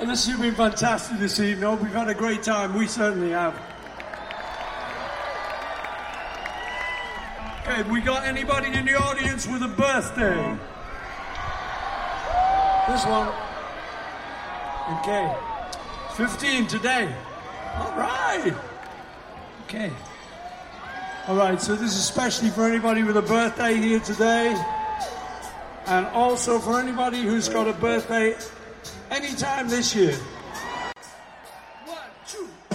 This has been fantastic this evening. We've had a great time. We certainly have. Okay, we got anybody in the audience with a birthday? This one. Okay. 15 today. All right. Okay. All right, so this is especially for anybody with a birthday here today. And also for anybody who's got a birthday anytime this year.